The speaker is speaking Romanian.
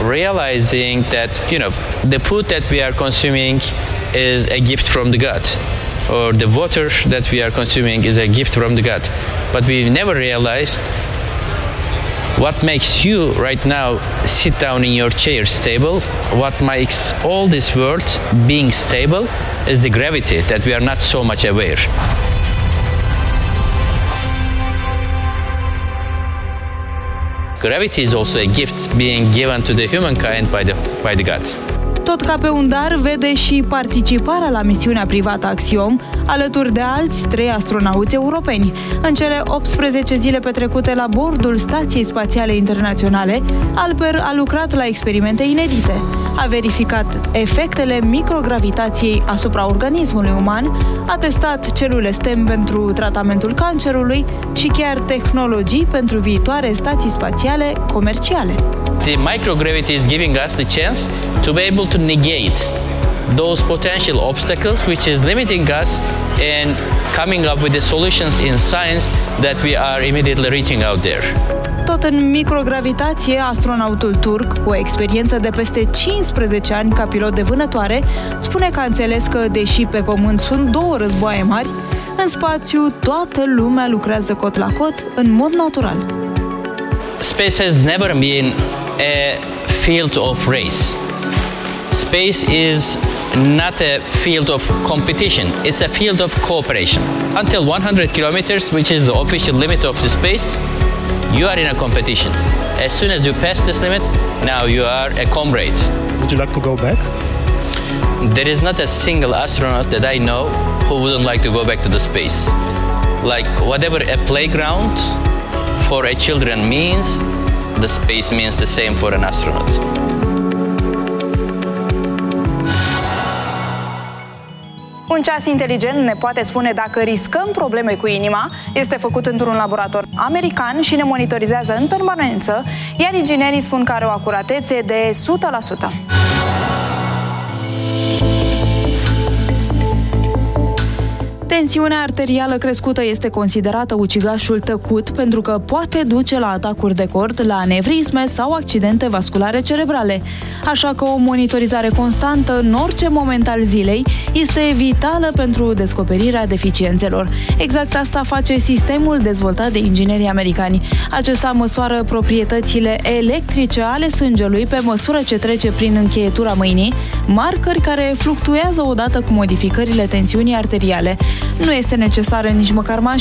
realizing that, the food that we are consuming is a gift from the God, or the water that we are consuming is a gift from the God. But we never realized what makes you right now sit down in your chair stable, what makes all this world being stable is the gravity that we are not so much aware. Gravity is also a gift being given to the humankind by the God. Tot ca pe un dar, vede și participarea la misiunea privată Axiom, alături de alți 3 astronauți europeni. În cele 18 zile petrecute la bordul Stației Spațiale Internaționale, Alper a lucrat la experimente inedite. A verificat efectele microgravitației asupra organismului uman, a testat celule STEM pentru tratamentul cancerului și chiar tehnologii pentru viitoare stații spațiale comerciale. The microgravity is giving us the chance to be able to negate those potential obstacles which is limiting us in coming up with the solutions in science that we are immediately reaching out there. Tot în microgravitație, astronautul turc, cu o experiență de peste 15 ani ca pilot de vânătoare, spune că a înțeles că, deși pe Pământ sunt 2 războaie mari, în spațiu toată lumea lucrează cot la cot, în mod natural. Space has never been a field of race. Space is not a field of competition, it's a field of cooperation. Until 100 kilometers, which is the official limit of the space, you are in a competition. As soon as you pass this limit, now you are a comrade. Would you like to go back? There is not a single astronaut that I know who wouldn't like to go back to the space. Like whatever a playground for a children means, the space means the same for an astronaut. Un ceas inteligent ne poate spune dacă riscăm probleme cu inima, este făcut într-un laborator american și ne monitorizează în permanență, iar inginerii spun că are o acuratețe de 100%. Tensiunea arterială crescută este considerată ucigașul tăcut pentru că poate duce la atacuri de cord, la anevrisme sau accidente vasculare cerebrale. Așa că o monitorizare constantă în orice moment al zilei este vitală pentru descoperirea deficiențelor. Exact asta face sistemul dezvoltat de inginerii americani. Acesta măsoară proprietățile electrice ale sângelui pe măsură ce trece prin încheietura mâinii, marcări care fluctuează odată cu modificările tensiunii arteriale. Nu este necesară nici măcar mașina